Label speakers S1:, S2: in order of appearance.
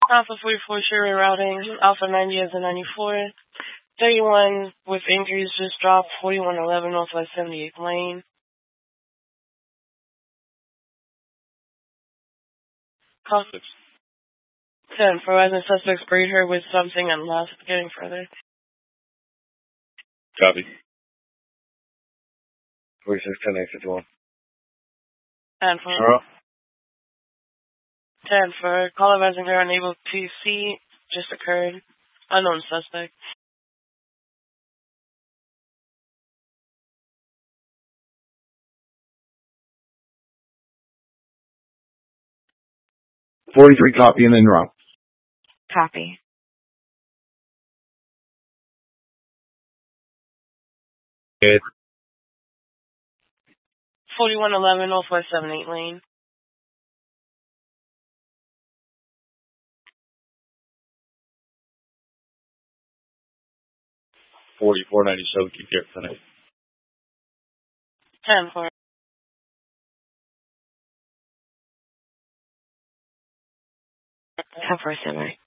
S1: Alpha 44 Sherry routing, Alpha 90 as a 94. 31 with injuries just dropped, 4111 Northwest 78th Lane. Call 10 for resident suspects breed her with something and lost getting further.
S2: Copy. 4610
S1: 10 for 10 for call advising her unable to see just occurred. Unknown suspect.
S3: .43 copy and then drop.
S4: Copy.
S2: Good.
S1: 4111 Northwest 78 Lane.
S2: 4497, keep here tonight.
S1: 10 for
S4: 10 for a semi.